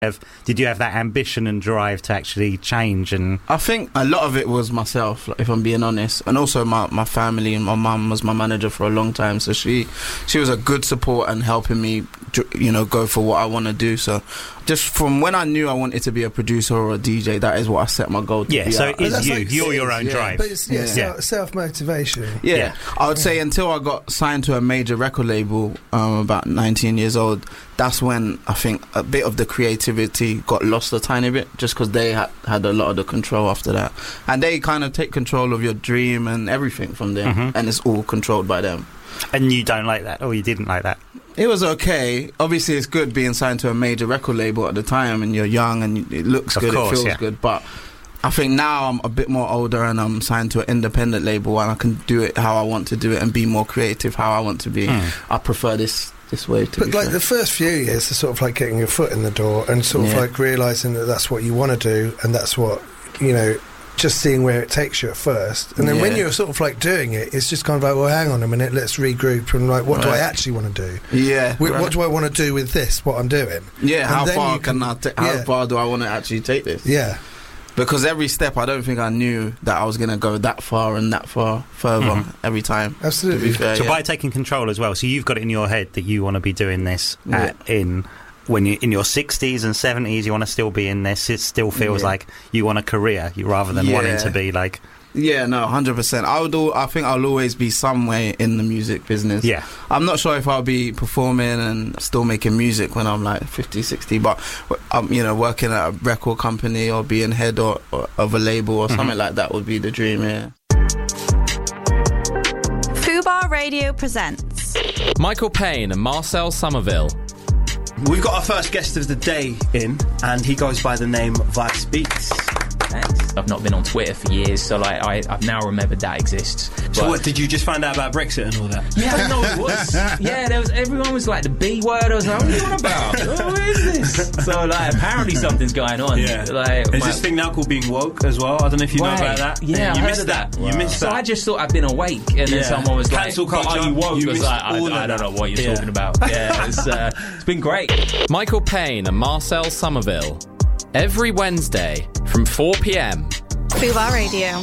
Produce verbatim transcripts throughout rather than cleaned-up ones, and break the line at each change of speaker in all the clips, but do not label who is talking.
Have, did you have that ambition and drive to actually change? And
I think a lot of it was myself, like, if I'm being honest, and also my, my family. And my mum was my manager for a long time, so she she was a good support and helping me, you know, go for what I want to do. So just from when I knew I wanted to be a producer or a D J, that is what I set my goal to
yeah,
be.
So
at.
it is you,
like,
you're your own
yeah.
drive.
But it's yeah,
Yeah.
self, self-motivation.
Yeah.
Yeah.
I would say until I got signed to a major record label, um, about nineteen years old, that's when I think a bit of the creativity got lost a tiny bit, just because they had, had a lot of the control after that. And they kind of take control of your dream and everything from there,
Mm-hmm.
and it's all controlled by them.
And you don't like that, or you didn't like that?
It was okay. Obviously, it's good being signed to a major record label at the time, and you're young, and it looks
Of
good,
course,
it feels
yeah.
good. But I think now I'm a bit more older, and I'm signed to an independent label, and I can do it how I want to do it and be more creative how I want to be.
Mm.
I prefer this this way to
But
be
like
fair.
the first few years are sort of like getting your foot in the door and sort of
Yeah.
like realising that that's what you want to do, and that's what, you know, just seeing where it takes you at first. And then when
Yeah.
you're sort of like doing it, it's just kind of like, well, hang on a minute, let's regroup and like, what do I
Right.
actually want to do?
Yeah,
Wh-
right.
What do I want to do with this, what I'm doing?
yeah.
And
How
then
far
you
can,
can-
I? Ta- how
yeah.
far do I want to actually take this?
Yeah.
Because every step, I don't think I knew that I was going to go that far and that far further
Mhm.
every time.
Absolutely.
To be fair,
So
yeah.
by taking control as well, so you've got it in your head that you want to be doing this at, in when you're in your sixties and seventies, you want to still be in this. It still feels
Yeah.
like you want a career, you rather than
Yeah.
wanting to be like,
Yeah, no, one hundred percent. I would. Al- I think I'll always be somewhere in the music business.
yeah.
I'm not sure if I'll be performing and still making music when I'm like fifty, sixty, but I'm, you know, working at a record company or being head or, or of a label or
Mhm.
something like that would be the dream. Yeah.
Fubar Radio presents
Michael Payne and Marcel Somerville.
We've got our first guest of the day in, and he goes by the name Vice Beats.
I've not been on Twitter for years, so like I, I've now remembered that exists.
So
But-
what, did you just find out about Brexit and all that?
Yeah, I didn't know what it was. Yeah, there was everyone was like the B word. I was like, what are you on about? What is this? So like, apparently something's going on.
Yeah.
Like,
There's
my-
this thing now called being woke as well. I don't know if you know
Right.
about that.
Yeah, I
you
heard
missed
of
that.
that.
You missed
So
that.
I just thought I'd been awake, and then
Yeah.
someone was
Cancel
like,
culture.
"Are you woke?"
You
I was
missed
like, I,
all of
I don't
that.
know what you're
Yeah.
talking about. Yeah, it's, uh, it's been great.
Michael Payne and Marcel Somerville. Every Wednesday from four p.m.
Fubar Radio.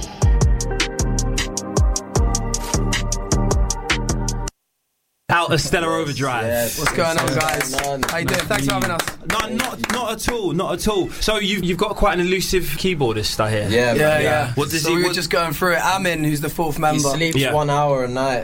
Out of Stellar Overdrive.
What's going on, guys? How you doing? Thanks for having us.
No, not not at all, not at all. So you've you've got quite an elusive keyboardist, I hear.
Yeah, yeah, yeah.
What does
so
he?
we were
What,
just going through it. Amin, who's the fourth
He
member.
sleeps
Yeah.
one hour a night.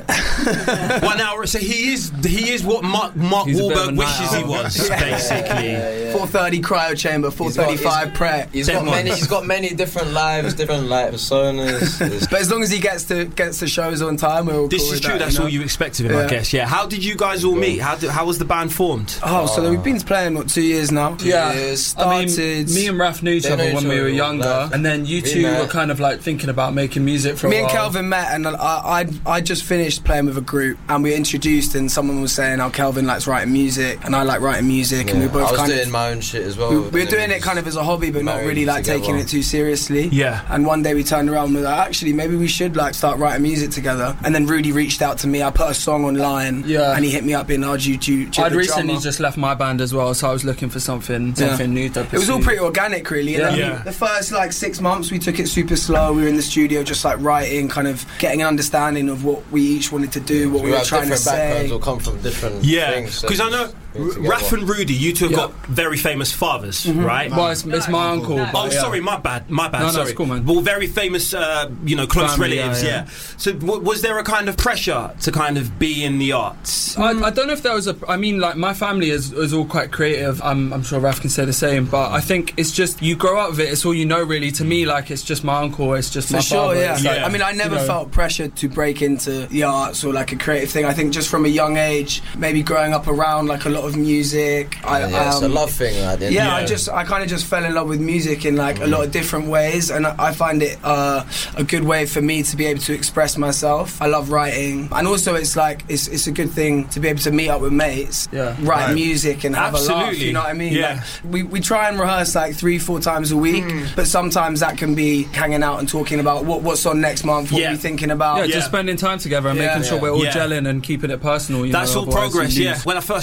one hour. So he is he is what Mark Mark
He's a bit of a
Wahlberg wishes
night
he
owl.
was,
Yeah.
basically.
Yeah, yeah.
four thirty cryo chamber, four
He's got-
thirty-five
he's-
prayer.
He's
Ten
got many.
months.
He's got many different lives, different like personas. It's-
But as long as he gets to gets to shows on time, we're all
This
cool
is
with
true.
that,
That's
you know?
all you expect of him, I
Yeah.
guess. Yeah. How did you guys all meet? How did, how was the band formed?
Oh, so we've been playing what two years now?
Yeah.
Years.
I mean,
Started.
me and Raf knew each
They
other
know
when
each
we were
other,
younger,
like,
and then you
we
two
met.
were kind of like thinking about making music for a
Me
while.
and Kelvin met, and I, I I just finished playing with a group, and we were introduced, and someone was saying how Kelvin likes writing music, and I like writing music, and we
yeah.
both
I was
kind
doing
of
my own shit as well.
we,
and
we were
then
doing it kind of as a hobby, but not
married
really like
together.
taking it too seriously.
Yeah.
And one day we turned around and we were like, actually, maybe we should like start writing music together. And then Rudy reached out to me. I put a song online,
Yeah.
and he hit me up in our do, do, do
I'd
the
recently
drummer.
just left my band as well, so I was looking for something something new to
It was all
pursue.
pretty organic, really. And
Yeah.
then
Yeah.
The first like six months, we took it super slow. We were in the studio, just like writing, kind of getting an understanding of what we each wanted to do, what we,
We
were
have
trying to
different backgrounds
say.
or come from different
Yeah.
things. so
Because I know
just bring it
R-
together.
Raph and Rudy, you two have
Yeah.
got very famous fathers,
Mm-hmm.
right?
Well, it's, it's my uncle.
Oh,
but yeah.
sorry, my bad, my bad.
No, no,
sorry.
it's cool, man.
Well, very famous, uh, you know, close
Family,
relatives.
yeah,
Yeah.
yeah.
So, w- was there a kind of pressure to kind of be in the arts?
I, I don't know if there was a. I mean, like my family is, is all quite creative. I'm, I'm sure Raf can say the same. But I think it's just you grow up with it. It's all you know, really. To me, like it's just my uncle. It's just
For
my
sure,
father.
yeah.
It's like,
Yeah.
I mean, I never
you know.
felt pressure to break into the arts or like a creative thing. I think just from a young age, maybe growing up around like a lot of music. I,
Yeah, yeah, it's a
um,
love thing. Like,
Yeah,
Yeah.
I just I kind of just fell in love with music in like a lot of different ways, and I, I find it uh, a good way for me to be able to express myself. I love writing, and also it's like it's it's a good thing to be able to meet up with mates,
Yeah.
write
Right.
music and have a laugh.
Absolutely.
You know what I mean?
Yeah.
Like, we we try and rehearse like three four times a week, but sometimes that can be hanging out and talking about what what's on next month, what
Yeah.
we're thinking about.
Yeah,
Yeah.
just spending time together and
Yeah.
making sure
Yeah.
we're all
Yeah.
gelling and keeping it personal. You
That's
know,
all
otherwise you
progress, yeah.
lose-
When I first started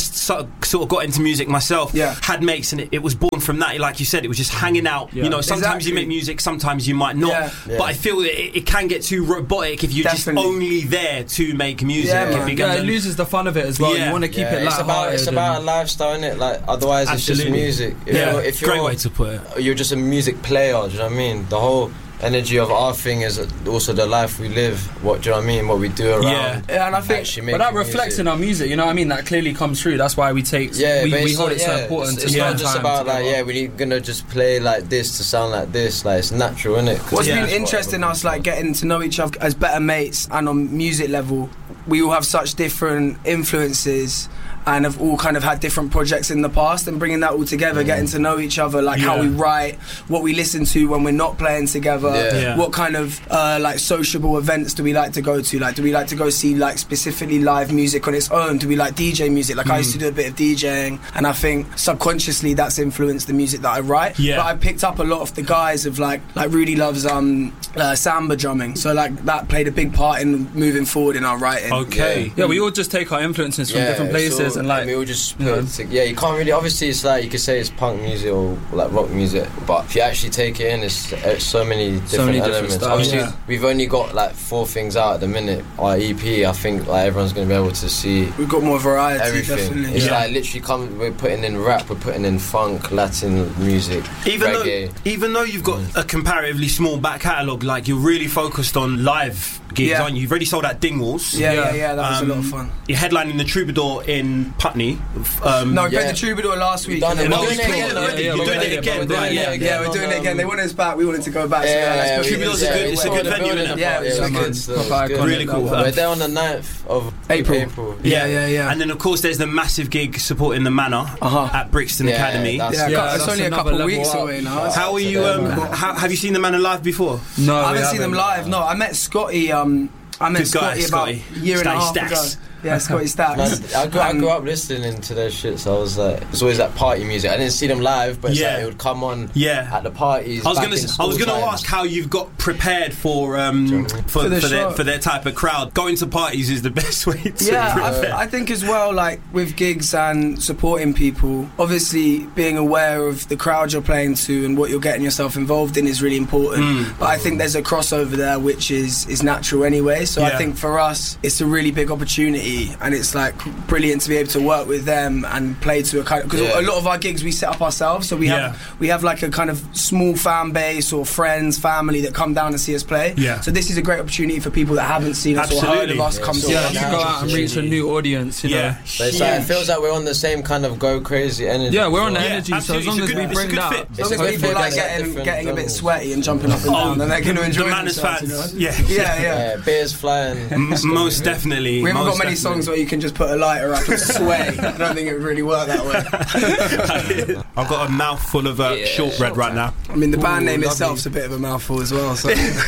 sort of got into music myself,
Yeah.
had mates, and it, it was born from that. Like you said, it was just hanging out.
Yeah.
You know, sometimes you
Exactly.
make music, sometimes you might not.
Yeah.
Yeah.
But I feel that it, it can get too robotic if you're
Definitely.
just only there to make music.
Yeah,
It
man.
becomes-
Yeah, it loses the fun of it as well.
Yeah.
You want to keep
Yeah,
it
it's about
light-hearted.
it's about a
and-
lifestyle, innit? Like otherwise it's just
Absolutely.
music. If
Yeah,
you're, if you're,
great way to put it.
You're just a music player. Do you know what I mean? The whole energy of our thing is also the life we live. What do you know what I mean? What we do around.
Yeah.
Yeah, and I think-
actually
But that
making
reflects
music.
in our music, you know what I mean? That clearly comes through. That's why we take,
Yeah,
we,
but
we
it's
hold
not,
it so
yeah,
important
It's,
to
it's
spend
not just
time
about like,
together.
yeah, we're gonna just play like this to sound like this. Like it's natural, innit? 'Cause
What's
Yeah.
been interesting us like getting to know each other as better mates and on music level, we all have such different influences and have all kind of had different projects in the past, and bringing that all together, getting to know each other, like how
Yeah.
we write, what we listen to when we're not playing together,
Yeah.
Yeah.
what kind of uh, like sociable events do we like to go to, like do we like to go see like specifically live music on its own, do we like D J music, like I used to do a bit of DJing, and I think subconsciously that's influenced the music that I write.
Yeah.
But I picked up a lot of the guys of like like Rudy loves um uh, samba drumming, so like that played a big part in moving forward in our writing.
Okay.
Yeah, we all just take our influences from different
it's
places
all-
and like
we all just
you know.
put it to- yeah, you can't really. Obviously, it's like you could say it's punk music or like rock music, but if you actually take it in, it's, it's so many different
many different
elements.
styles.
Obviously,
Yeah.
we've only got like four things out at the minute. Our E P, I think like everyone's gonna be able to see
We've got more variety,
everything.
definitely.
It's
Yeah.
like literally come. We're putting in rap, we're putting in funk, Latin music,
Even
reggae.
though, even though you've got a comparatively small back catalogue, like you're really focused on live gigs,
Yeah.
aren't you? You've already sold out Dingwalls.
Yeah, yeah, yeah, that was
Um,
a lot of fun.
You're headlining the Troubadour in Putney. Um,
No, we played
yeah.
the Troubadour last week.
done it.
and
Oh,
then
we're
we
doing
played-
it again,
yeah,
you're
we're
doing
doing
it
it,
again,
we're doing
right?
it
Yeah.
again.
Yeah, we're doing it again. They wanted us back. We wanted to go back. So
Yeah,
yeah,
yeah,
let's
we-
push
Troubadour's
it.
a good-
yeah,
it's a
we
good
were
venue,
building
innit?
a
Yeah,
party,
it's
it was
a
good
good-
stuff, it was
proper
good.
iconic,
Really cool.
that
We're there on the ninth of
April.
April.
Yeah, yeah, yeah.
And then, of course, there's the massive gig supporting the Manor
Uh-huh.
at Brixton
Yeah,
Academy.
that's-
Yeah,
Yeah,
it's
that's
only a
another
couple of
level
weeks
up.
away now.
How are you? Um, how, have you seen the Manor live before?
No,
I
we
haven't seen them live. No, I met Scotty. Um, I met
Good guy,
Scotty about
Scotty.
a year and a
Scotty
half
Stacks.
ago. Yeah, Scotty Stacks.
Man, I, grew, I
Um,
grew up listening to their shit, so I was like, it's always like party music. I didn't see them live, but it's
Yeah.
like it would come on
Yeah.
at the parties.
I was
back
gonna,
in
I was
school
gonna
times.
ask how you've got prepared for um for,
For
for,
the
their
show.
for their type of crowd. Going to parties is the best way to
Yeah,
prepare.
I, I think as well, like with gigs and supporting people, obviously being aware of the crowd you're playing to and what you're getting yourself involved in is really important.
Mm.
But I think there's a crossover there which is is natural anyway. So
Yeah.
I think for us, it's a really big opportunity, and it's like brilliant to be able to work with them and play to a kind of, because
Yeah.
a lot of our gigs we set up ourselves, so we
Yeah.
have we have like a kind of small fan base or friends, family that come down and see us play.
Yeah.
So this is a great opportunity for people that haven't seen us or heard
Absolutely.
of us
Yeah,
come
so
see
Yeah,
us.
you go out and reach a new audience, you know.
Yeah.
But it's like, it feels like we're on the same kind of go crazy energy.
Yeah, we're on the
Yeah,
energy, so as
absolutely.
long
It's
as
a
we
good-
bring
it's a good
that.
fit.
As
It's
long
a
as
good
people
fit,
like
that's
getting,
different
getting a bit
levels.
sweaty and jumping up and down, then they're going to enjoy
the Manor's
themselves.
fans.
You know?
Yeah.
Yeah, yeah.
Yeah, beers flying.
M- most definitely.
We haven't
most
got many
definitely.
songs where you can just put a lighter up and sway. I don't think it would really work that way.
I've got a mouthful of uh, shortbread right now.
I mean, the band
Ooh,
name
lovely.
itself's a bit of a mouthful as well. So.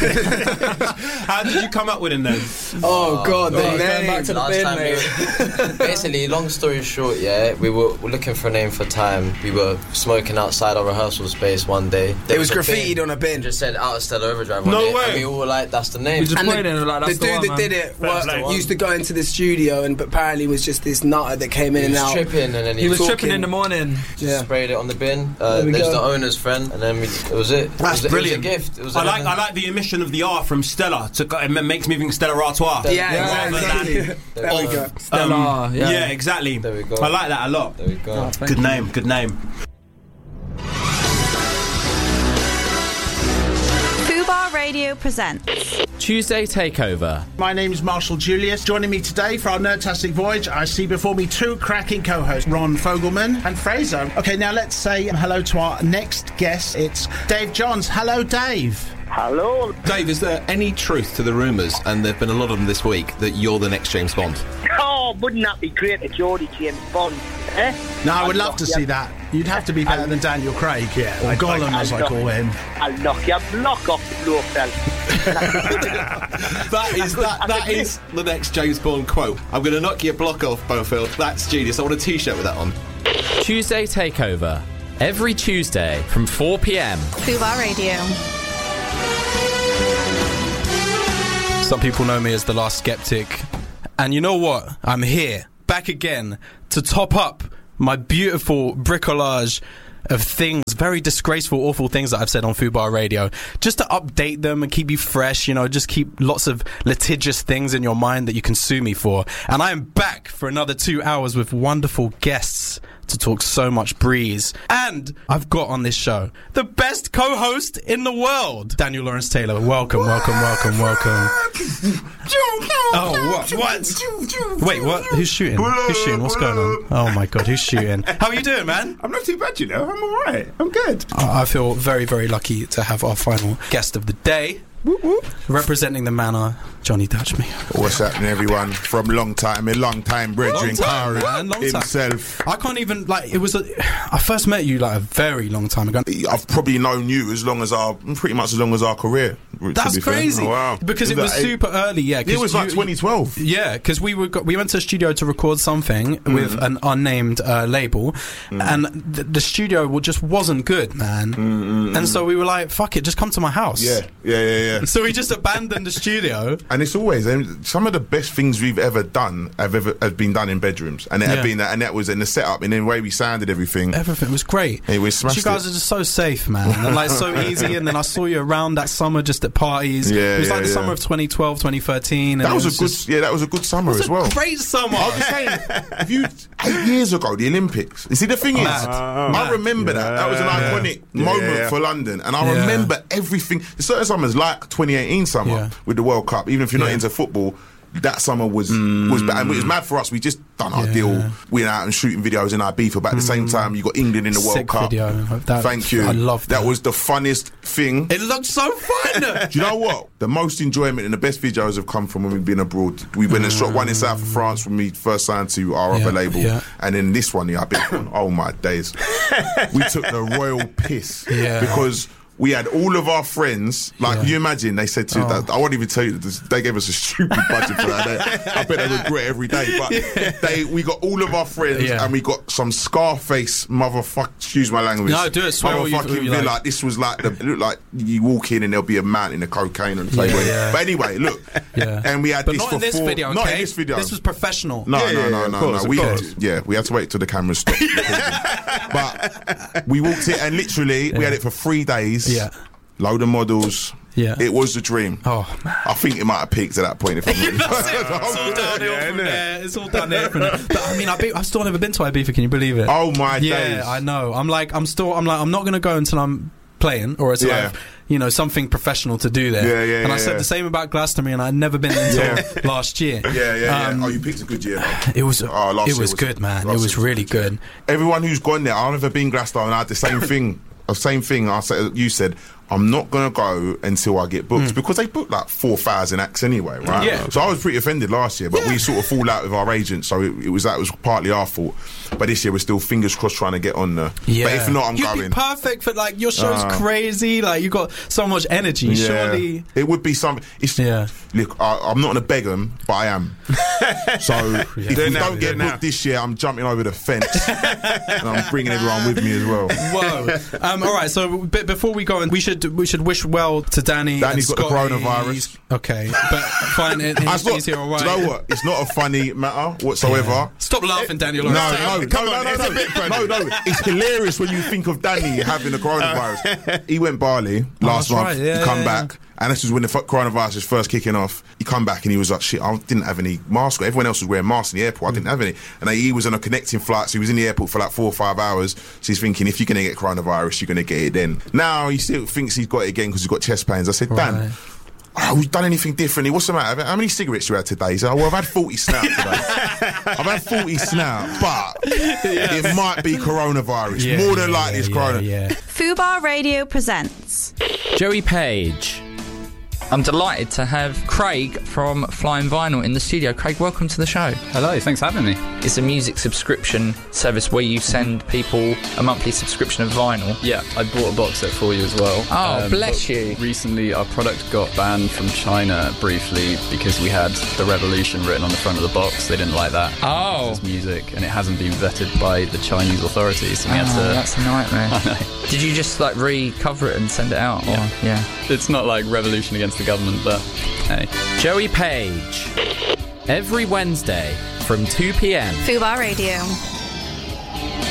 How did you come up with it then?
Oh God, the
going
name.
back to the
Last
bin,
time we
mate.
were, basically, long story short, yeah, we were looking for a name for Time. We were smoking outside our rehearsal space one day. There
It was
a
graffitied
bin.
on a bin.
Just said out of Stellar Overdrive.
No
one day,
way.
And we all were like, that's the name.
We just
And
played
the,
it and like,
the
that's
dude
the one,
that
man.
did it
That's
worked,
the
used to go into the studio, and but apparently was just this nutter that came in
He
and
was
out.
tripping, and then he,
He was
talking.
tripping in the morning.
Yeah.
sprayed it on the bin. Uh,
There we
there's
go.
the owner's friend, and then we, it was it.
That's
it was,
brilliant.
It was a gift. It was
I
a-
like I like the omission of the R from Stella. To, it makes me think Stella Artois.
Yeah,
Yeah,
exactly.
exactly.
There we go.
Stella,
Um,
yeah.
yeah, exactly.
There we go.
I like that a lot.
There we go.
Oh, thank
Good
you.
name, good name.
Fubar Radio presents
Tuesday Takeover.
My name is Marshall Julius. Joining me today for our Nerdtastic Voyage, I see before me two cracking co-hosts, Ron Fogelman and Fraser. Okay, now let's say hello to our next guest. It's Dave Johns. Hello, Dave.
Hello.
Dave, is there any truth to the rumours, and there have been a lot of them this week, that you're the next James Bond?
Oh, wouldn't that be great if you're the James Bond? Eh?
No, I would
I'll
love
knock
to
you-
see that. You'd have to be better than Daniel Craig, yeah, or
I'll-
Gollum,
I'll
as I
knock-
call him.
I'll knock your block off the Blofeld.
That is that, that is the next James Bond quote. I'm going to knock your block off, Bofield. That's genius. I want a T-shirt with that on.
Tuesday Takeover. Every Tuesday from four p.m.
Fubar Radio.
Some people know me as the Last Skeptic. And you know what? I'm here, back again, to top up my beautiful bricolage of things, very disgraceful, awful things that I've said on Fubar Radio, just to update them and keep you fresh, you know, just keep lots of litigious things in your mind that you can sue me for. And I am back for another two hours with wonderful guests to talk so much breeze. And I've got on this show the best co-host in the world, Daniel Lawrence Taylor. Welcome, welcome, welcome, welcome. Oh, what? What? Wait, what? Who's shooting? Who's shooting? What's going on? Oh my God, who's shooting? How are you doing, man?
I'm not too bad, you know. I'm all right. I'm good.
I I feel very, very lucky to have our final guest of the day. Whoop, whoop. Representing the manor, Johnny Dutchme.
What's happening, everyone? From long time, a long time, brethren, Kari himself.
Time. I can't even, like, it was a, I first met you like a very long time ago.
I've probably known you as long as our, pretty much as long as our career.
That's crazy.
Oh, wow.
Because it was
that,
super early, yeah.
It was like
you,
twenty twelve.
Yeah, because we were we went to a studio to record something mm. with an unnamed uh, label, mm. and th- the studio just wasn't good, man. Mm-mm-mm. And so we were like, fuck it, just come to my house.
Yeah, yeah, yeah, yeah.
So we just abandoned the studio.
And it's always some of the best things we've ever done have ever have been done in bedrooms, and it
Yeah.
had been and that was in the setup and in the way we sounded everything.
Everything was great.
It was smashed.
You guys
it.
are just so safe, man, and like so easy. And then I saw you around that summer, just at parties.
Yeah,
it was
yeah,
like the
yeah.
summer of twenty twelve, twenty thirteen. And
That was,
was
a good,
just,
yeah. That was a good summer
it was
as
a
well.
Great summer.
I was just saying, if you eight years ago, the Olympics. You see, the thing is,
Mad.
I
Mad.
remember that. That was an
Yeah.
iconic
Yeah.
moment
Yeah.
for London, and I
Yeah.
remember everything. There's certain summers like twenty eighteen summer
Yeah.
with the World Cup. Even if you're not
Yeah.
into football, that summer was was bad. And it was mad for us. We just done our
Yeah.
deal. We went out and shooting videos in Ibiza, but at the same time, you got England in the World
Sick
Cup.
video. That-
Thank you.
I love that.
That was the funnest thing.
It looked so fun.
Do you know what? The most enjoyment and the best videos have come from when we've been abroad. We went and shot one in South of France when we first signed to our
Yeah,
other label,
yeah.
and then this one, the Ibiza one. Oh my days! We took the royal piss
Yeah.
because we had all of our friends. Like,
Yeah.
can you imagine? They said to
Oh.
that. I won't even tell you. This, they gave us a stupid budget for that. They, I bet they regret every day. But they, we got all of our friends,
Yeah.
and we got some Scarface motherfucker. Excuse my language.
No, do it. Swear what you- what
Motherfucking
you
villa.
like.
This was like the, it looked like you walk in and there'll be a mountain of cocaine on the table.
Yeah, yeah.
But anyway, look.
Yeah.
And we had
But
this
not
for
in this
four,
video,
Not
okay?
in this video.
This was professional.
No,
Yeah,
no,
yeah,
no,
yeah,
no,
of course,
no.
of
We
course.
had, yeah, we had to wait till the cameras stopped. But we walked in and literally we
Yeah.
had it for three days.
Yeah.
Load of models.
Yeah.
It was the dream.
Oh, man.
I think it might have peaked at that point. If I'm
That's it. It's all downhill from there. It's all downhill from there. But I mean, I be, I've still never been to Ibiza. Can you believe it?
Oh my
yeah,
days.
I know. I'm like, I'm still, I'm like, I'm not gonna go until I'm playing or until
Yeah.
I've, you know, something professional to do there.
Yeah, yeah,
And I
yeah,
said
yeah.
the same about Glastonbury, and I'd never been until
Yeah.
last year.
Yeah, yeah,
Um,
yeah. Oh, you picked a good year, though.
It was,
Oh, last
it
year
was good, man. It
last
was
year
really good.
Everyone who's gone there, I've never been Glasgow, and I had the same thing. The same thing. I said, you said, I'm not gonna go until I get booked because they booked like four thousand acts anyway, right?
Yeah.
So I was pretty offended last year, but we sort of fall out with our agent, so it, it was that was partly our fault. But this year we're still fingers crossed trying to get on there.
Yeah.
But if not, I'm
You'd
going.
be perfect for like your show's
Ah.
crazy. Like you got so much energy.
Yeah.
Surely,
it would be something. It's,
yeah.
Look, I, I'm not gonna beg them, but I am. So if we
Do it now,
don't
do
get
it now.
booked this year, I'm jumping over the fence and I'm bringing everyone with me as well.
Whoa. Um, all right. So b- before we go, in, we should we should wish well to Danny.
Danny's
and
got the
Scotty.
coronavirus.
Okay, but fine. It,
That's
he's,
not-
he's here all right.
Do you know what? It's not a funny matter whatsoever.
Stop laughing, Daniel.
No, no,
Lawrence.
no,
Come
no,
on,
no,
it's
no,
a bit funny.
no, no. It's hilarious when you think of Danny having the coronavirus. He went Bali last
that's
month.
right, yeah,
he come
yeah,
back, and this was when the f- coronavirus was first kicking off. He come back and he was like, "Shit, I didn't have any mask. Everyone else was wearing masks in the airport. I didn't have any." And he was on a connecting flight, so he was in the airport for like four or five hours. So he's thinking, if you're gonna get coronavirus, you're gonna get it then. Now he still thinks he's got it again because he's got chest pains. I said, Dan.
Right.
Oh, we've done anything differently. What's the matter? How many cigarettes you had today? He said, oh, well, I've had forty snap today. I've had forty snap, but it might be coronavirus.
Yeah,
More than
yeah,
likely it's
yeah,
corona.
Yeah.
Fubar Radio presents
Joey Page. I'm delighted to have Craig from Flying Vinyl in the studio. Craig, welcome to the show.
Hello, thanks for having me.
It's a music subscription service where you send people a monthly subscription of vinyl.
Yeah, I bought a box set for you as well.
Oh, bless
but
you.
Recently, our product got banned from China briefly because we had The Revolution written on the front of the box. They didn't like that.
Oh.
It's music, and it hasn't been vetted by the Chinese authorities. So we had
Oh,
to.
that's a nightmare.
I know.
Did you just like recover it and send it out?
Yeah.
Or, yeah.
It's not like revolution against the government, but hey.
Joey Page. Every Wednesday from two p.m.
Fubar Radio.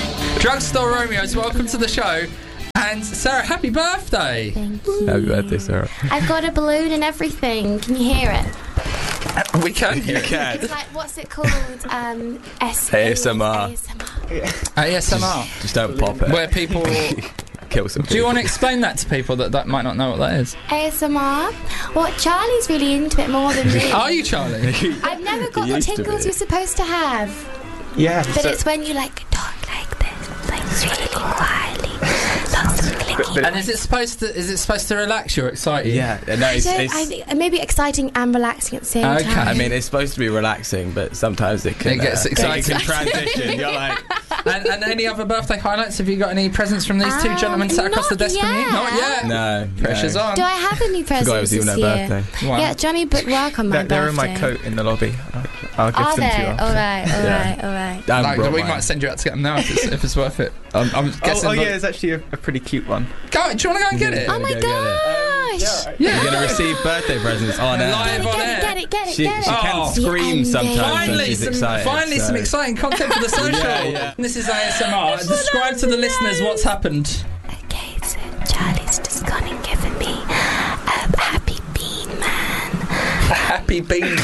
Drugstore Romeos, welcome to the show. And Sarah, happy birthday!
Thank you.
Happy birthday, Sarah.
I've got a balloon and everything. Can you hear it?
We can hear it.
It's like, what's it called? Um, S-
A S M R.
A S M R.
A S M R.
Just, just don't pop it.
Where people
kill some people.
Do you want to explain that to people that, that might not know what that is?
A S M R? Well, Charlie's really into it more than me.
Are you, Charlie?
I've never got the
used to
tingles
be.
you're supposed to have.
Yeah.
But
so-
it's when you like talk like this, like really quietly. Lots of clicking.
And is it supposed to is it supposed to relax you or excite you?
Yeah, no,
I
it's,
don't,
it's
I think maybe exciting and relaxing at the same
Okay.
time.
I mean, it's supposed to be relaxing, but sometimes it can.
It gets
uh,
exciting.
It can transition. You're like,
and, and any other birthday highlights? Have you got any presents from these two
Um,
gentlemen sat across the
not
desk from you?
yet.
Not yet.
no,
Pressure's
no.
on.
Do I have any presents
Forgot it was even
this
her
year?
birthday.
Wow.
Yeah, Johnny booked work on my
They're, they're in
birthday.
my coat in the lobby. I'll, I'll give
Are
them
they?
to you. after.
All right, all
Yeah.
right, all right.
I
Like,
brought
we
mine.
might send you out to get them now if it's, if it's worth it. I'm, I'm
Oh,
guessing.
oh
that-
yeah, it's actually a, a pretty cute one.
Go, do you want to go and get it?
Oh my
Go get it.
gosh!
Yeah.
You're going to receive birthday presents on air.
Live on
Get
air.
it, get it, get it,
She,
get
she
it.
can
Oh.
scream
The
sometimes when
Finally,
she's
some,
excited.
finally
so.
some exciting content for the social.
Yeah, yeah.
This is A S M R. Describe to the listeners what's happened.
Okay, so Charlie's just gone and given me a happy bean man.
A happy bean.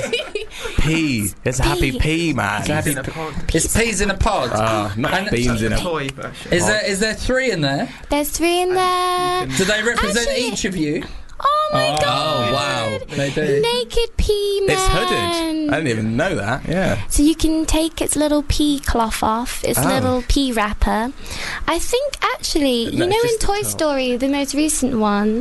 Pea. It's a happy pea, man.
It's happy in a pod.
It's peas in a pod.
Ah, not
And-
beans in a
Toy version.
Is there is there three in there?
There's three in there.
Do they represent
Actually-
each of you?
Oh my
Oh,
god!
wow.
They do.
Naked pea man.
It's hooded. I didn't even know that. Yeah.
So you can take its little pea cloth off, its
Oh.
little pea wrapper. I think actually, you
No,
know,
it's
in
just the
Toy
top.
Story, the most recent one,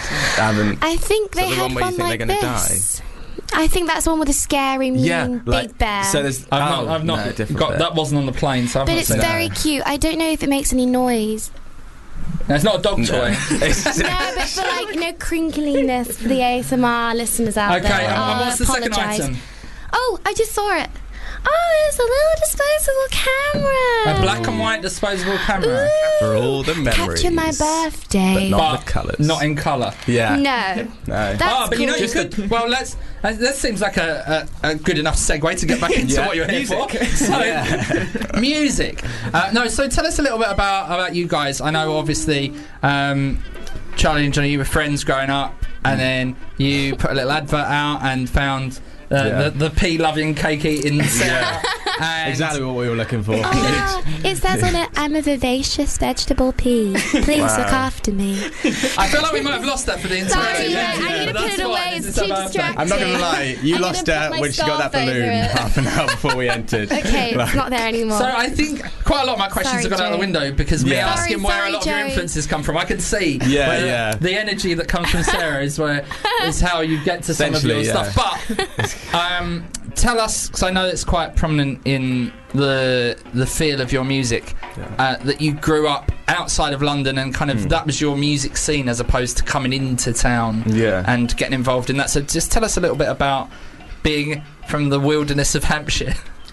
I haven't.
I think
Is
they
that the
had
one where you
one
think
like
they're gonna
this. I think that's the one with a scary, mean,
Yeah,
big
like
bear.
so. There's.
I've
oh,
not, I've not
no, different
got
bit.
that. Wasn't on the plane, so I've
but
not
it's
seen
very
that.
cute. I don't know if it makes any noise.
No, it's not a dog
No.
toy.
It's-
No, but for like, you know, crinkliness for the A S M R listeners out
Okay,
there.
and
I
what's the second
apologise.
item?
Oh, I just saw it. Oh, it's a little disposable camera.
A black and white disposable camera.
Ooh,
For all the memories.
capture my birthday.
But not
But
the colours.
Not in colour.
Yeah.
No.
No.
That's
Ah, but you know,
cool.
you could. Well, let's. Uh, that seems like a, a, a good enough segue to get back into
Yeah.
what you're here
Music.
for. So,
Yeah.
music. Uh, no, so tell us a little bit about about you guys. I know, obviously, um, Charlie and Johnny, you were friends growing up, and then you put a little advert out and found uh,
Yeah.
the, the pea loving, cake eating Sarah. And
Exactly what we were looking for.
Oh, it says on it, I'm a vivacious vegetable pea. Please
Wow.
look after me.
I feel like we might have lost that for the interview.
Sorry, yeah, I'm
but
gonna
that's
put it away.
fine.
It's
It's
too
her birthday.
distracting.
I'm not gonna lie, you
I'm
lost
gonna
her
put my
when she got that
scarf over
balloon
it.
half an hour before we entered.
Okay,
Like-
it's not there anymore.
So I think quite a lot of my questions
Sorry,
have gone out the
Joe.
window because me
Yeah.
asking
Sorry,
where
sorry,
a lot of your
Joe.
influences come from. I can see
Yeah,
where
yeah.
the energy that comes from Sarah is where is how you get to some of your
Essentially,
stuff. But um, tell us, because I know it's quite prominent in the the feel of your music, uh, that you grew up outside of London and kind of
Mm.
that was your music scene as opposed to coming into town
Yeah.
and getting involved in that. So just tell us a little bit about being from the wilderness of Hampshire.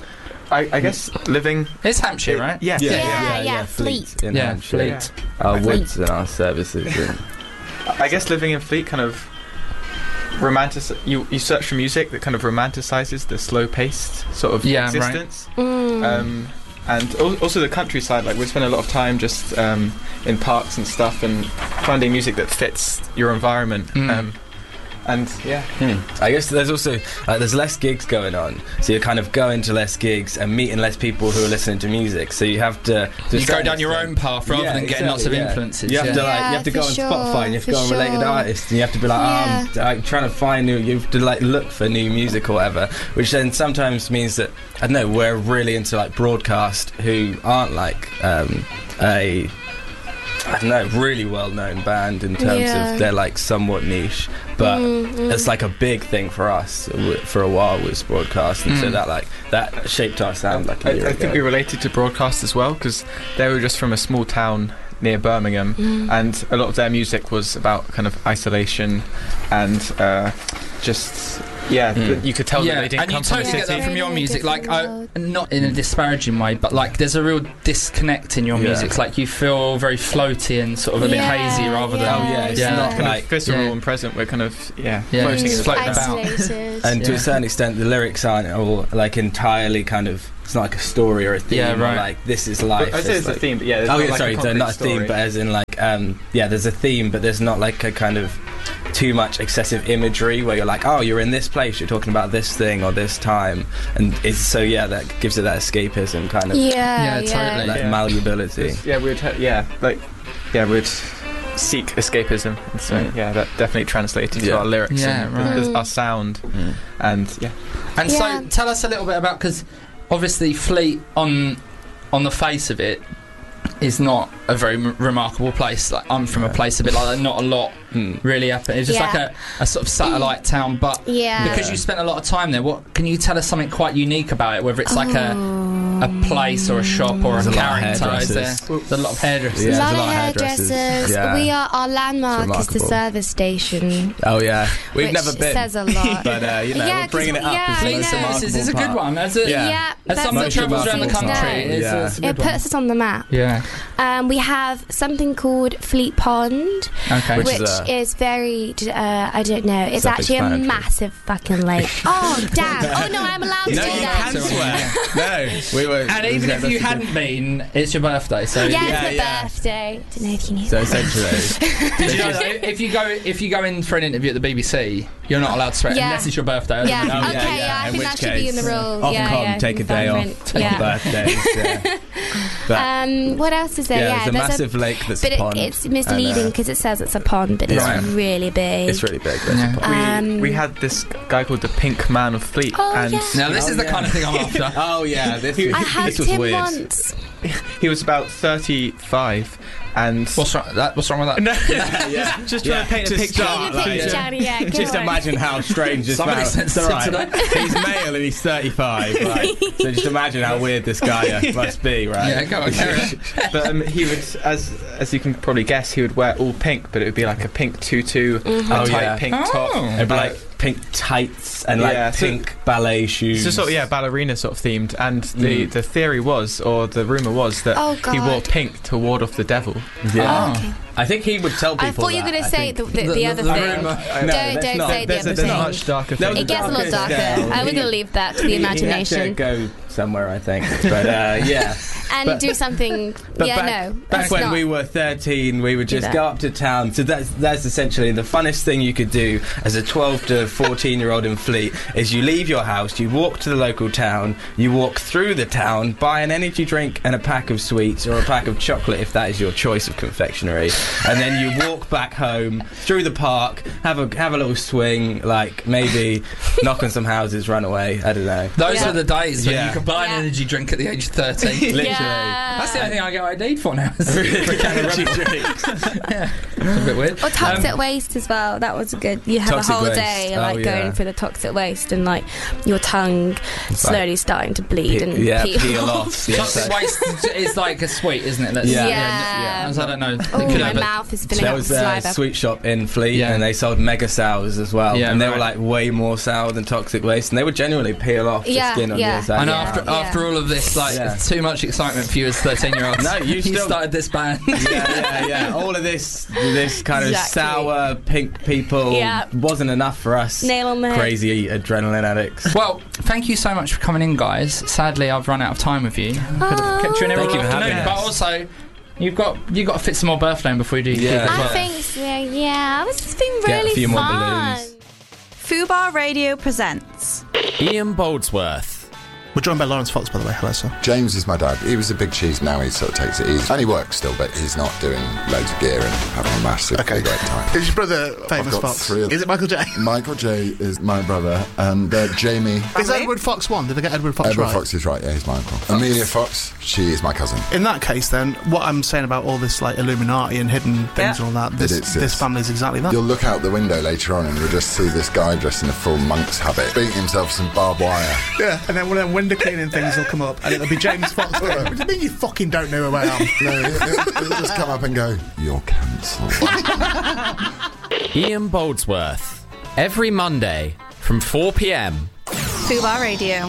I, I guess living.
It's Hampshire, right?
Yeah.
Yeah, yeah, yeah, Fleet.
In
Yeah,
Hampshire.
Fleet.
Our
Fleet.
woods and our services. And
I guess living in Fleet kind of romantic. You you search for music that kind of romanticizes the slow-paced sort of
Yeah, right.
existence.
Mm.
Um, and al- also the countryside. Like we spend a lot of time just um, in parks and stuff, and finding music that fits your environment.
Mm.
Um, and yeah,
Hmm. I guess there's also like there's less gigs going on, so you're kind of going to less gigs and meeting less people who are listening to music. So you have to, to a
You go
certain
down your
extent-
own path rather
Yeah,
than getting lots of
exactly, yeah.
influences.
You have
yeah.
to like
Yeah,
you have to go
for
on
sure,
Spotify and you have to
for
go on related
sure.
artists and you have to be like,
Yeah.
oh, I'm like, trying to find new. You have to like look for new music or whatever, which then sometimes means that I don't know we're really into like broadcast who aren't like um, a. I don't know, really well-known band in terms
Yeah.
of they're like somewhat niche, but
Mm, mm.
it's like a big thing for us w- for a while was broadcast, and so
Mm.
that like that shaped our sound like a
I,
year
I
ago.
think we related to broadcast as well because they were just from a small town near Birmingham,
Mm.
and a lot of their music was about kind of isolation and uh, just Yeah, th- you could tell
yeah,
that they didn't
and
come
you
from
totally
the
get
city.
that from your music, like uh, not in a disparaging way, but like there's a real disconnect in your
Yeah.
music. It's like you feel very floaty and sort of a bit
Yeah,
hazy rather than
yeah. Oh, yeah, it's not
kind
like-
of visceral
yeah.
and present. We're kind of yeah,
Yeah,
floating
it's
in
floating
the
about.
Isolated.
And to
Yeah.
a certain extent, the lyrics aren't all like entirely kind of. It's not like a story or a theme.
Yeah,
or
right.
like this is life.
Well, I say
It's
it's a
like-
theme, but yeah, there's
oh
not
yeah,
like a
sorry, so
concrete
not a theme,
story.
but as in like um, yeah, there's a theme, but there's not like a kind of too much excessive imagery where you're like, oh, you're in this place, you're talking about this thing or this time, and it's so yeah, that gives it that escapism kind of.
Yeah,
Yeah,
yeah.
totally.
That
Yeah.
malleability.
Yeah, we'd ha- yeah, like yeah, we'd seek escapism. And so
Mm.
yeah, that definitely translated to
Yeah.
our lyrics
Yeah,
and
right.
the- our sound,
Mm.
and yeah.
And
Yeah.
so, tell us a little bit about, because obviously Fleet on on the face of it is not a very m- remarkable place. Like I'm from a place a bit like that. Not a lot
Mm.
really happened. It's just
Yeah.
like a, a sort of satellite town. But
Yeah.
because you spent a lot of time there, what can you tell us something quite unique about it? Whether it's like a a place or a shop or
There's
a
a lot of
character, is there?
hairdressers.
There's a lot of hairdressers.
Yeah,
a
there's
lot
a
of
lot of hairdressers.
hairdressers.
Yeah.
We are our landmark is the
remarkable.
service station.
Oh yeah, we've
which
never been.
says a lot.
But uh, you know,
Yeah,
we're
'cause
bringing it up.
yeah,
as the
I
most
know.
remarkable
This is a good
part.
one. As a,
Yeah.
Yeah,
as
that's
someone that
most
travels around the
remarkable
country,
part.
it's,
Yeah.
it's a
It
good one.
puts us on the map.
Yeah.
Um, we have something called Fleet Pond,
Okay.
Which
which,
is
is,
a-
very, uh, I don't know, it's actually a
Self-explanatory.
massive fucking lake. Oh, damn. Oh, no, I'm allowed to
No,
do
you
that.
can swear. No, we were.
And even if you hadn't been, it's your birthday. So
Yeah,
Yeah,
it's my
yeah.
birthday. Don't know if you knew
So
that.
essentially,
Did you know that if you go if you go in for an interview at the B B C, you're not allowed to swear
Yeah.
unless it's your birthday.
Yeah.
isn't it?
Oh,
Okay, yeah, I
in
think
which
that should be in the
case,
rules.
Ofcom,
Yeah, yeah,
take a day off
environment.
for
Yeah.
birthdays. Yeah. But,
Um, what else is there?
yeah,
Yeah,
there's a
there's
massive lake that's
but
a
it,
pond.
it's misleading
and, uh,
because it says it's a pond, but
Yeah.
it's really big.
It's really big. There's
Yeah.
a pond.
We,
Um,
we had this guy called the Pink Man of Fleet,
Oh,
and
yeah.
Now this
Oh,
is the
yeah.
kind of thing I'm after.
Oh yeah, this,
I
this
hugged
was
him
weird.
once.
he was about thirty-five, and
What's wrong? That, what's wrong with that?
no,
Yeah.
just trying to paint a
To
picture.
start,
Paint a
like,
picture, Johnny, yeah, go
Just
on.
imagine how strange this
Somebody
man.
sensitive
It's all right. He's male and he's thirty-five, right? So just imagine how weird this guy uh, must be, right?
Yeah, go on, carry on.
But um, he would, as as you can probably guess, he would wear all pink, but it would be like a pink tutu,
Mm-hmm.
a
Oh,
tight
yeah.
pink
Oh.
top.
It'd be
uh,
like pink tights and like
Yeah, so-
pink ballet shoes.
So sort of, yeah, ballerina sort of themed, and the,
Mm.
the theory was, or the rumor was, that
Oh,
he wore
God.
pink to ward off the devil.
Yeah.
Oh.
Okay.
I think he would tell people.
I thought you were
that,
going to
I
say
think.
the, the,
The-
the,
the-
other
the
thing.
rumour.
No,
don't
that's
don't
not-
say the
There's a,
other
there's a
thing.
much darker
There was
thing.
It gets a little
Darkest
darker.
down.
I would
He-
leave that to the
He- he had to
imagination.
go somewhere, I think. But uh, yeah.
And
But-
do something.
But
yeah,
back,
no.
back
that's
when
not.
we were thirteen, we would
Do
just
that.
go up to town. So that's that's essentially the funnest thing you could do as a twelve to fourteen year old in Fleet. Is you leave your house, you walk to the local town, you walk through the town, buy an energy drink and a pack of sweets or a pack of chocolate if that is your choice of confectionery, and then you walk back home through the park, have a have a little swing, like maybe knock on some houses, run away. I don't know.
Those
Yeah.
were the days when
Yeah.
you could buy an
Yeah.
energy drink at the age of thirteen.
Literally.
Yeah.
That's the only thing I get I D for now. is for a can of
Energy
Red Bull.
drinks.
Yeah, it's a bit weird.
Or toxic
Um,
waste as well. That was good. You have
Toxic
a whole
waste.
day
Oh,
like
yeah.
going through the toxic waste and like your tongue slowly starting to bleed and
yeah,
peel,
peel off. Yeah,
Toxic
so-
waste is like a sweet, isn't it? That's,
Yeah.
Yeah.
I don't know.
Oh,
It could
my
have a-
mouth is filling
There
up
was
with
a
saliva.
sweet shop in Fleet,
Yeah.
and they sold mega sours as well,
Yeah,
and they
right.
were like way more sour than toxic waste, and they would genuinely peel off
Yeah,
the skin on
yeah.
the inside.
I know
Yeah.
after,
Yeah.
after all of this, like,
Yeah.
too much excitement for you as thirteen-year-olds.
No, you still-
started this band.
yeah, yeah, yeah. All of this, this kind of
Exactly.
sour pink people
Yeah.
wasn't enough for us.
Nail on the head.
Crazy adrenaline addicts.
Well, thank you so much for coming in, guys. Sadly, I've run out of time with you. Could have kept you in here
Thank
all
you for having
afternoon,
us.
but also you've got you've got to fit some more birthday in before you do your
Yeah.
gig as
I
well.
think so. Yeah, this has been
Get a
really
few more
fun.
balloons.
Fubar Radio presents
Ian Boldsworth.
We're joined by Lawrence Fox, by the way. Hello, sir.
James is my dad. He was a big cheese. Now he sort of takes it easy. And he works still, but he's not doing loads of gear and having a massive
Okay.
great time.
Is your brother famous
I've got
Fox?
three of
Is it Michael J?
Michael J is my brother, and uh, Jamie.
Is Edward Fox one? Did I get Edward Fox
Edward
right?
Fox is right. Yeah, he's my uncle. Amelia Fox. She is my cousin.
In that case, then, what I'm saying about all this like Illuminati and hidden things and all that, this,
It is,
this
yes.
family is exactly that.
You'll look out the window later on, and you'll just see this guy dressed in a full monk's habit, beating himself some barbed wire.
Yeah, and then one of them window cleaning things will come up, and it'll be James Fox. Going, what do you mean you fucking don't know who I am?
No, he'll, he'll- he'll just come up and go, "You're cancelled."
Ian Boldsworth. Every Monday from four p m.
Fubar Radio.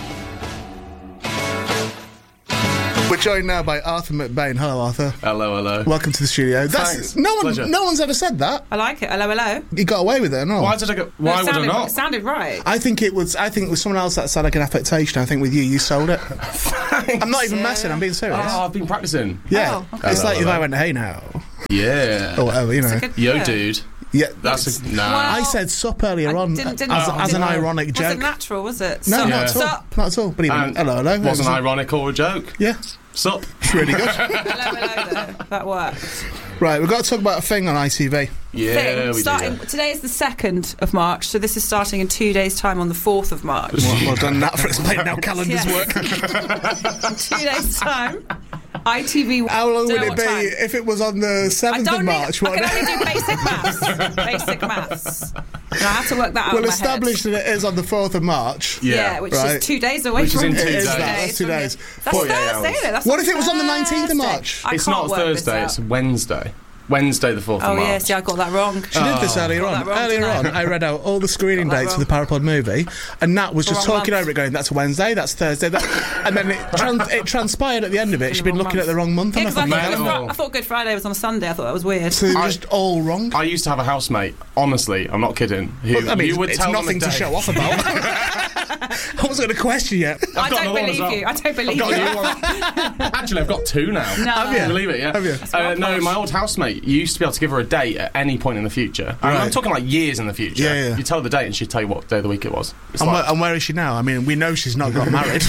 We're joined now by Arthur McBain. Hello, Arthur.
Hello, hello.
Welcome to the studio. That's,
Thanks.
No one,
Pleasure.
no one's ever said that.
I like it. Hello, hello.
You got away with it, no?
Why did I go? Why
it
would I
sounded,
not?
It sounded right.
I think it was. I think it was someone else that sounded like an affectation. I think with you, you sold it. I'm not even messing. I'm being serious.
Oh, I've been practicing.
Yeah,
Oh, okay.
it's like if
Hello.
I went, "Hey now,"
Yeah.
or whatever, you know.
good-
Yo,
yeah.
dude.
Yeah,
That's a nah.
Well,
I said sup earlier on
Didn't, didn't,
as,
didn't,
as an ironic
was
joke.
it natural, was it?
No,
Sup,
not at all.
Sup.
Not at all. But even
And
hello, hello.
Wasn't
It was-
ironic or a joke.
Yeah,
Sup.
it's really good.
Hello, hello there. That worked.
Right, we've got to talk about a thing on I T V.
Yeah,
Thing,
we
starting,
do.
Today is the second of March, so this is starting in two days' time on the fourth of March.
Well, well done that for explaining how calendars
Yeah.
work.
In two days' time, I T V.
How long
don't
would
know
it
what
be
time.
if it was on the
I
seventh
don't
of
need,
March?
I
What-
can only do basic maths. Basic maths. And I have to work that out
We'll
in my
establish
head.
that it is on the fourth of March.
Yeah, which
right.
is two days away
Which is
from
in two
It is
days.
that, that's two
from
days.
here. That's
forty-eight
Thursday,
hours.
isn't it? That's
What
on
if it was on the nineteenth of
Thursday.
March?
I
It's
can't
not
work this
Thursday.
out.
It's Wednesday. Wednesday, the fourth
Oh,
of March.
yes, yeah, I got that wrong.
She did this earlier
Got
on.
that wrong,
Earlier
didn't
on, I read out all the screening
Got that
dates for the Parapod movie, and Nat was just
wrong
talking
month.
over it, going, "That's Wednesday, that's Thursday," that... and then it, trans- it transpired at the end of it. She'd been looking at the wrong month.
Yeah,
and
'cause I,
I
thought
thought,
Good
Mental.
Fri- I thought Good Friday was on a Sunday. I thought that was weird.
so they're
I-
just all wrong.
I used to have a housemate, honestly, I'm not kidding, who
Well, I mean,
you would
it's
tell them
nothing
a
to
day.
show off about. I wasn't going to question yet.
I
got
don't
another one
believe
as well.
you. I don't believe
I've got
you.
a new one. Actually, I've got two now.
No. Have you?
Can you believe it? Yeah.
Have you?
Uh, no, my old housemate you used to be able to give her a date at any point in the future. And I'm
Right.
talking like years in the future.
Yeah, yeah.
You tell her the date, and she'd tell you what day of the week it was. It's
And,
like,
where, and where is she now? I mean, we know she's not got married.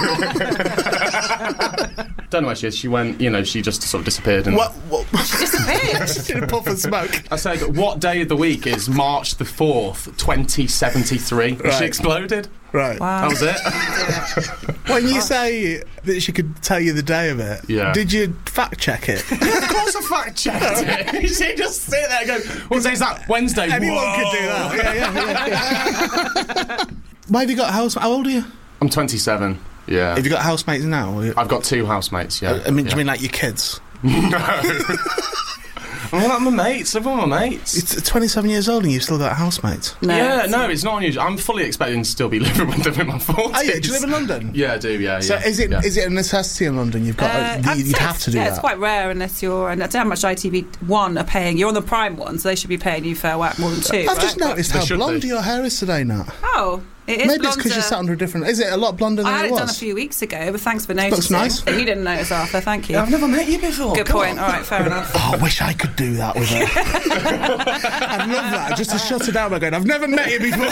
don't know where she is. She went. You know, she just sort of disappeared. And
What? what?
She disappeared.
She did a puff of smoke.
I said, what day of the week is March the fourth, twenty seventy-three? And
Right.
she exploded.
Right.
Wow.
That was it.
When you say that she could tell you the day of it,
Yeah.
did you fact check it?
Of course, I fact checked it. She just sit there and go, "What day is that? Wednesday."
Anyone
Whoa.
could do that. Yeah, yeah, yeah. Why have you got house? How old are you?
I'm twenty-seven. Yeah.
Have you got housemates now? Or you-
I've got two housemates. Yeah.
I mean, do
yeah.
you mean like your kids?
No. I'm like my mates. Live with my mates.
It's twenty-seven years old and you've still got housemates.
No,
yeah,
it's-
no, it's not unusual. I'm fully expecting to still be living with them in my forties.
Oh yeah, do you live in London?
Yeah, I do. Yeah,
So
yeah.
is it is
yeah.
it a necessity in London? You've got
Uh,
to,
I'd
you, you'd
say
have to do
yeah,
that.
it's quite rare unless you're. And I don't know how much I T V One are paying. You're on the Prime one, so they should be paying you fair whack more than two.
I've
right?
just noticed
They
how
should
blonde
be.
your hair is today, Nat.
Oh, it is.
Maybe it's because you
blonder.
sat under a different. Is it a lot blonder than
I had
it
it
was?
done a few weeks ago, but thanks for noticing.
Looks nice.
You didn't notice, Arthur. Thank you.
I've never met you before.
Good
Come
point.
on.
All right, fair enough.
Oh, I wish I could do that with her. I'd love that, just to shut her down by going, I've never met you before.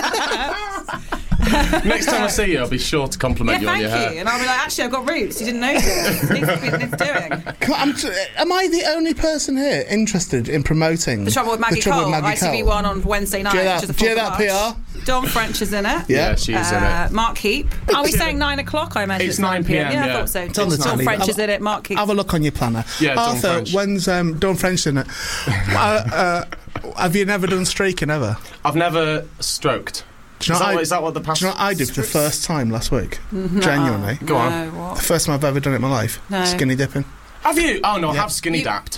Next time I see you, I'll be sure to compliment
Yeah,
you on
thank
your
you.
hair.
And I'll be like, actually, I've got roots. You didn't notice. It needs to be needs doing.
Come on, I'm t- am I the only person here interested in promoting
The Trouble with Maggie
the trouble
Cole,
with Maggie
I T V
Cole?
One on Wednesday night.
Do you hear
which is
that-
the
do you hear
fourth
that
of March.
P R?
Dawn French is in it.
Yeah.
Yeah, she's in
Uh,
it.
Mark Heap. Are we saying nine o'clock? I imagine
It's nine p m,
Yeah, I
yeah.
thought so.
It's on the
Dawn
telly.
French
Have-
is in it. Mark Heap.
Have a look on your planner.
Yeah, Dawn
Arthur,
French.
when's um, Dawn French in it? uh, uh, have you never done streaking ever?
I've never stroked.
Do you know
is, that
what I-
what, is that what the past?
Do you know what I did for the first time last week?
No.
Genuinely.
Go on.
No,
The
what?
first time I've ever done it in my life.
No.
Skinny dipping.
Have you? Oh no, I
Yeah.
have skinny
You-
dapped.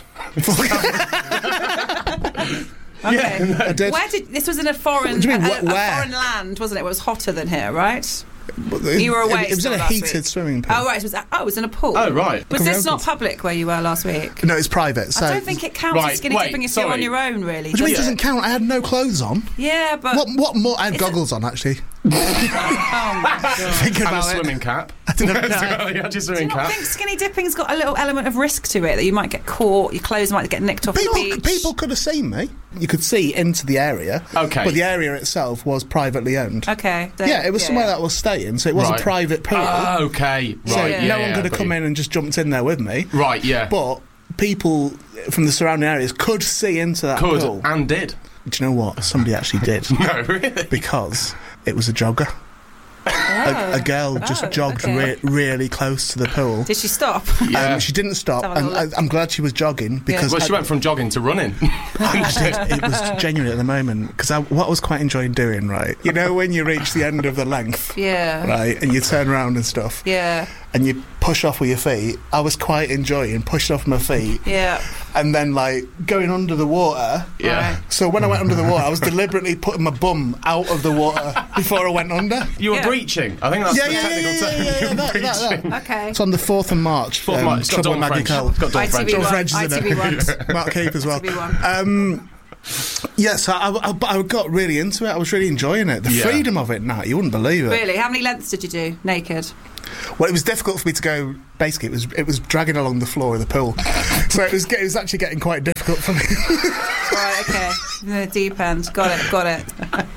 Okay.
I did.
Where did this was in a foreign,
What do you mean,
a,
wh-
a
where?
foreign land, wasn't it? It was hotter than here, right?
It,
You were away
It, it was in
still
a
last
heated
week.
swimming pool.
Oh right, it was. Oh, it was in a pool.
Oh right.
Was
Come
this
round,
not
please.
public where you were last week?
No, it's private. So
I don't think it counts
Right,
as skinny
wait,
dipping if you're
sorry.
on your own, really.
What do you mean it
does
doesn't count? I had no clothes on.
Yeah, but
What? What more? I had
It's a-
goggles on actually.
oh my god.
Thinking
And a
about it.
swimming cap.
didn't know.
You had your
Do you
swimming
not
cap.
think skinny dipping's got a little element of risk to it that you might get caught, your clothes might get nicked off
People,
the beach?
people could have seen me. You could see into the area.
Okay.
But the area itself was privately owned.
Okay. so-
yeah, it was somewhere
yeah.
that was staying, so it was
Right.
a private pool.
Ah, okay.
so
Right.
yeah,
no
yeah,
one
yeah,
could have
got
come
you.
in and just jumped in there with me.
Right. Yeah.
But people from the surrounding areas could see into that
Could
pool.
and did.
Do you know what? Somebody actually did.
No, really.
Because it was a jogger. A, a girl just
Oh,
jogged
okay.
re- really close to the pool.
Did she stop?
Yeah.
Um, she didn't stop,
Let's have a
and
little
I, I'm glad she was jogging because
Well, she
I-
went from jogging to running.
I did. It was genuine at the moment because what I was quite enjoying doing, right? You know, when you reach the end of the length,
Yeah.
right, and you turn around and stuff,
Yeah.
and you push off with your feet, I was quite enjoying pushing off my feet.
Yeah.
And then, like, going under the water.
Yeah.
So when I went under the water, I was deliberately putting my bum out of the water before I went under.
You were
Yeah.
breaching. I think that's
Yeah,
the
yeah,
technical
yeah,
term.
yeah, yeah,
You were
that- that-
breaching.
that.
Okay.
It's on the fourth of March.
fourth of March. It's got
Trouble
Dawn
with Maggie
French.
Cole.
It's got Dawn
I T V
French.
Dawn
one.
French is in
I T V one.
it. Mark Keith as well.
I T V one.
Um, yes, I, I, I got really into it. I was really enjoying it. The
Yeah.
freedom of it, nah, you wouldn't believe it.
Really? How many lengths did you do naked?
Well, it was difficult for me to go. Basically, it was it was dragging along the floor of the pool, so it was get- it was actually getting quite difficult for me.
Right, okay. The deep end. Got it, got it.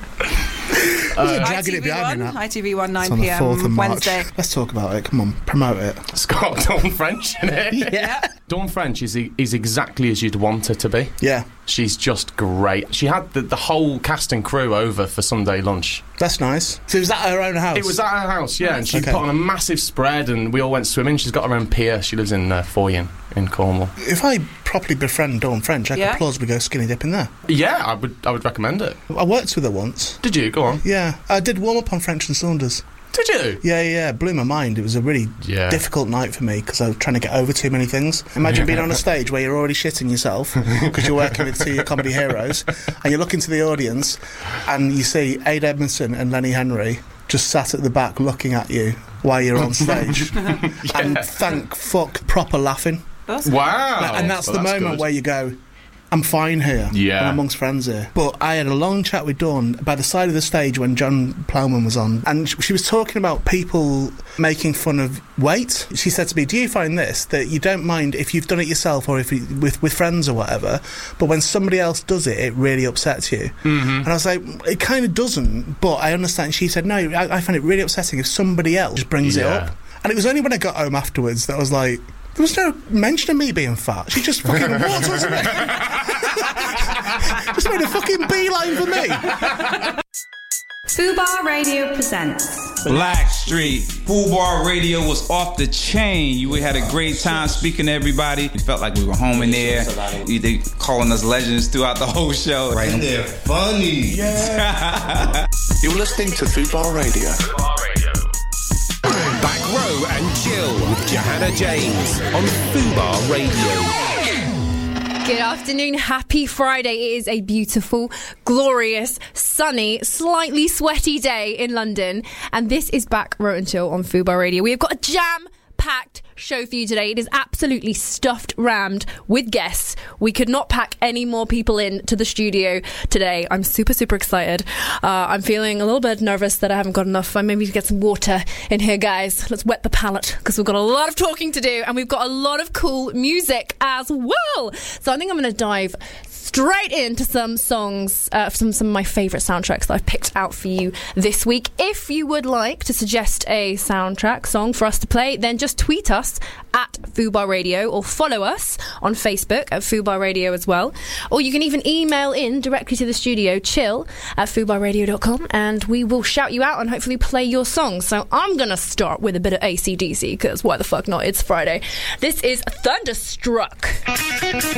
Uh, dragging it behind me now.
I T V one,
It's
nine
on the fourth of
p.m.
March.
Wednesday.
Let's talk about it. Come on, promote it.
It's got Dawn French in it.
Yeah.
Dawn French is is exactly as you'd want her to be.
Yeah,
She's just great. She had the, the whole cast and crew over for Sunday lunch.
that's nice. So was that her own house?
It was at her house, yeah, and she
Okay.
put on a massive spread and we all went swimming. She's got her own pier. She lives in uh, Foyen in Cornwall.
If I properly befriend Dawn French, I
Yeah.
could plausibly go skinny dipping there.
Yeah, I would I would recommend it.
I worked with her once.
Did you? Go on.
Yeah, I did warm up on French and Saunders.
Did you?
Yeah, yeah, blew my mind. It was a really
Yeah.
difficult night for me because I was trying to get over too many things. Imagine being on a stage where you're already shitting yourself because you're working with two comedy heroes, and you look into the audience and you see Ade Edmondson and Lenny Henry just sat at the back looking at you while you're on stage, and thank fuck proper laughing.
Wow.
And that's
Well,
the
that's
moment
good.
where you go, I'm fine here.
Yeah.
I'm amongst friends here. But I had a long chat with Dawn by the side of the stage when John Plowman was on, and sh- she was talking about people making fun of weight. She said to me, do you find this, that you don't mind if you've done it yourself or if you, with, with friends or whatever, but when somebody else does it, it really upsets you?
Mm-hmm.
And I was like, it kind of doesn't, but I understand. She said, no, I, I find it really upsetting if somebody else just brings it
Yeah.
up. And it was only when I got home afterwards that I was like, there was no mention of me being fat. She just fucking walked onto me. Just made a fucking beeline for me.
Fubar Radio presents
Blackstreet. Fubar Radio was off the chain. You had a great time speaking to everybody. It felt like we were home in there. You they calling us legends throughout the whole show. Right.
And they're funny.
Yeah.
You're listening to Fubar Radio.
Back Row and Chill with Johanna James on Fubar Radio.
Good afternoon, happy Friday. It is a beautiful, glorious, sunny, slightly sweaty day in London, and this is Back Row and Chill on Fubar Radio. We have got a jam-packed show for you today. It is absolutely stuffed, rammed with guests. We could not pack any more people in to the studio today. I'm super, super excited. Uh, I'm feeling a little bit nervous that I haven't got enough. I maybe need to get some water in here, guys. Let's wet the palate because we've got a lot of talking to do and we've got a lot of cool music as well. So I think I'm going to dive straight into some songs, uh, some some of my favourite soundtracks that I've picked out for you this week. If you would like to suggest a soundtrack song for us to play, then just tweet us at Fubar Radio or follow us on Facebook at Fubar Radio as well. Or you can even email in directly to the studio, chill at fubar radio dot com, and we will shout you out and hopefully play your song. So I'm going to start with a bit of A C D C because why the fuck not? It's Friday. This is Thunderstruck.